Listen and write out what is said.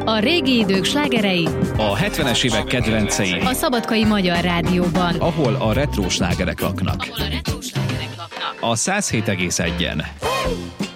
A régi idők slágerei, A 70-es évek kedvencei, a Szabadkai Magyar Rádióban. ahol a retro slágerek laknak. A 107,1-en.